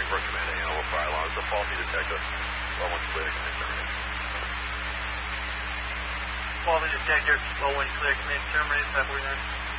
Brook Command to handle a fire alarm. It's a faulty detector. Well, once clear, command terminate. Faulty detector, low wind clear, command terminate, 549.